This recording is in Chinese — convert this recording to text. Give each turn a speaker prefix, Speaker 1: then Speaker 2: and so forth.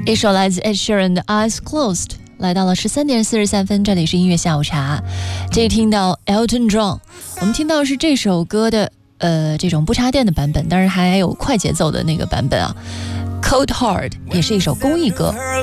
Speaker 1: 一首来自 Ed Sheeran 的 Eyes Closed。来到了13点43分，这里是音乐下午茶。这里听到 Elton John， 我们听到是这首歌的这种不插电的版本，当然还有快节奏的那个版本啊。Cold Hard 也是一首公益歌。